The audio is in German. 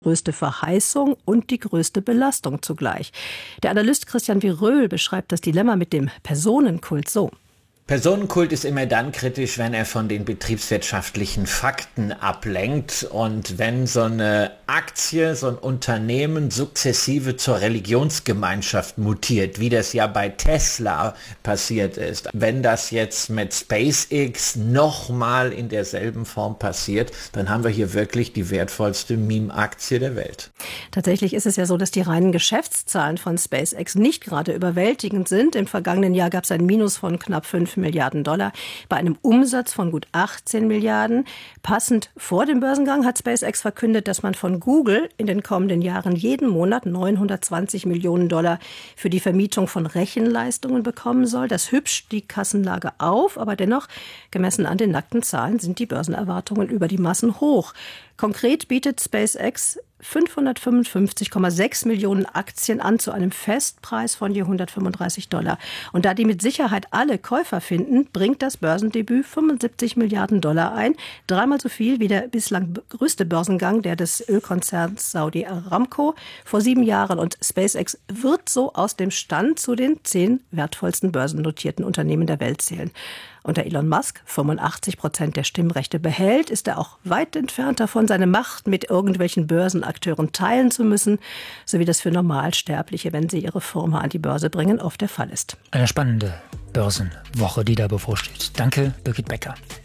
größte Verheißung und die größte Belastung zugleich. Der Analyst Christian Viröhl beschreibt das Dilemma mit dem Personenkult so. Personenkult ist immer dann kritisch, wenn er von den betriebswirtschaftlichen Fakten ablenkt und wenn so eine Aktie, so ein Unternehmen sukzessive zur Religionsgemeinschaft mutiert, wie das ja bei Tesla passiert ist. Wenn das jetzt mit SpaceX nochmal in derselben Form passiert, dann haben wir hier wirklich die wertvollste Meme-Aktie der Welt. Tatsächlich ist es ja so, dass die reinen Geschäftszahlen von SpaceX nicht gerade überwältigend sind. Im vergangenen Jahr gab es ein Minus von knapp 5 Milliarden Dollar bei einem Umsatz von gut 18 Milliarden. Passend vor dem Börsengang hat SpaceX verkündet, dass man von Google in den kommenden Jahren jeden Monat 920 Millionen Dollar für die Vermietung von Rechenleistungen bekommen soll. Das hübscht die Kassenlage auf, aber dennoch, gemessen an den nackten Zahlen, sind die Börsenerwartungen über die Maßen hoch. Konkret bietet SpaceX 555,6 Millionen Aktien an zu einem Festpreis von je $135. Und da die mit Sicherheit alle Käufer finden, bringt das Börsendebüt 75 Milliarden Dollar ein. Dreimal so viel wie der bislang größte Börsengang, der des Ölkonzerns Saudi Aramco vor 7 Jahren. Und SpaceX wird so aus dem Stand zu den 10 wertvollsten börsennotierten Unternehmen der Welt zählen. Und der Elon Musk 85% der Stimmrechte behält, ist er auch weit entfernt davon, seine Macht mit irgendwelchen Börsenakteuren teilen zu müssen, so wie das für Normalsterbliche, wenn sie ihre Firma an die Börse bringen, oft der Fall ist. Eine spannende Börsenwoche, die da bevorsteht. Danke, Birgit Becker.